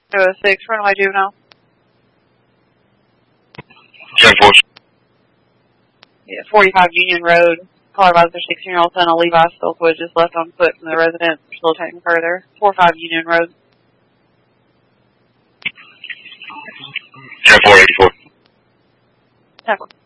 206, runaway juvenile. 10-4. Yeah, 45 Union Road. Caller advised their 16-year-old son, a Levi Silkwood, just left on foot from the residence. Facilitating further. 45 Union Road. 10-4, 84. 10-4.